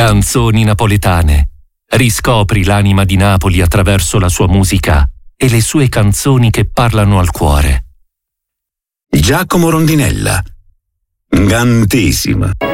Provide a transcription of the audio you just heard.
Canzoni napoletane. Riscopri l'anima di Napoli attraverso la sua musica e le sue canzoni che parlano al cuore. Giacomo Rondinella. Gantissima.